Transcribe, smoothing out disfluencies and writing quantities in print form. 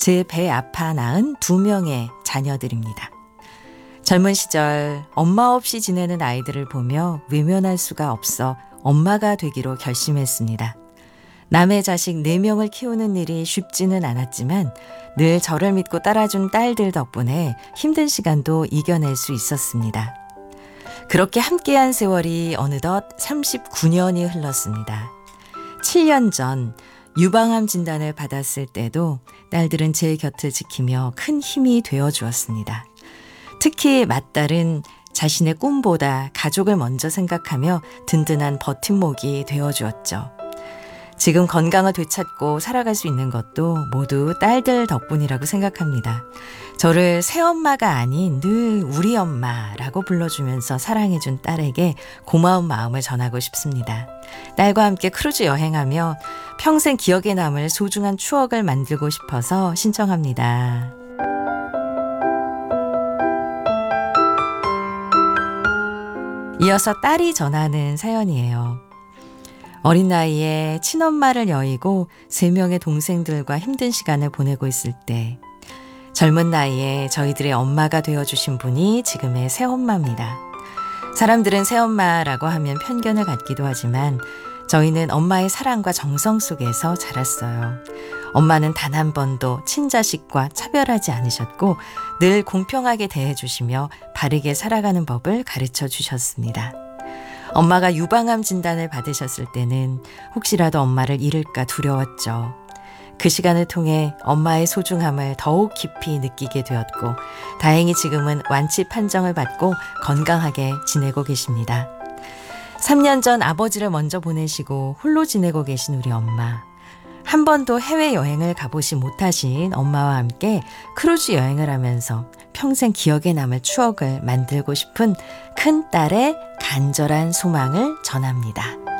제 배 아파 낳은 2명의 자녀들입니다. 젊은 시절 엄마 없이 지내는 아이들을 보며 외면할 수가 없어 엄마가 되기로 결심했습니다. 남의 자식 4명을 키우는 일이 쉽지는 않았지만 늘 저를 믿고 따라준 딸들 덕분에 힘든 시간도 이겨낼 수 있었습니다. 그렇게 함께한 세월이 어느덧 39년이 흘렀습니다. 7년 전 유방암 진단을 받았을 때도 딸들은 제 곁을 지키며 큰 힘이 되어 주었습니다. 특히 맏딸은 자신의 꿈보다 가족을 먼저 생각하며 든든한 버팀목이 되어 주었죠. 지금 건강을 되찾고 살아갈 수 있는 것도 모두 딸들 덕분이라고 생각합니다. 저를 새엄마가 아닌 늘 우리 엄마라고 불러주면서 사랑해준 딸에게 고마운 마음을 전하고 싶습니다. 딸과 함께 크루즈 여행하며 평생 기억에 남을 소중한 추억을 만들고 싶어서 신청합니다. 이어서 딸이 전하는 사연이에요. 어린 나이에 친엄마를 여의고 3명의 동생들과 힘든 시간을 보내고 있을 때 젊은 나이에 저희들의 엄마가 되어주신 분이 지금의 새엄마입니다. 사람들은 새엄마라고 하면 편견을 갖기도 하지만 저희는 엄마의 사랑과 정성 속에서 자랐어요. 엄마는 단 한 번도 친자식과 차별하지 않으셨고 늘 공평하게 대해주시며 바르게 살아가는 법을 가르쳐 주셨습니다. 엄마가 유방암 진단을 받으셨을 때는 혹시라도 엄마를 잃을까 두려웠죠. 그 시간을 통해 엄마의 소중함을 더욱 깊이 느끼게 되었고 다행히 지금은 완치 판정을 받고 건강하게 지내고 계십니다. 3년 전 아버지를 먼저 보내시고 홀로 지내고 계신 우리 엄마. 한 번도 해외여행을 가보지 못하신 엄마와 함께 크루즈 여행을 하면서 평생 기억에 남을 추억을 만들고 싶은 큰딸의 간절한 소망을 전합니다.